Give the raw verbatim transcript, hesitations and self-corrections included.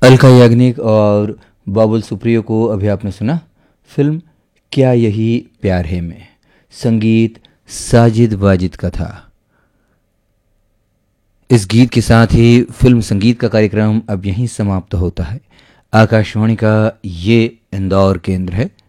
अलका याग्निक और बाबुल सुप्रियो को अभी आपने सुना फिल्म क्या यही प्यार है में। संगीत साजिद वाजिद का था। इस गीत के साथ ही फिल्म संगीत का कार्यक्रम अब यहीं समाप्त होता है। आकाशवाणी का ये इंदौर केंद्र है।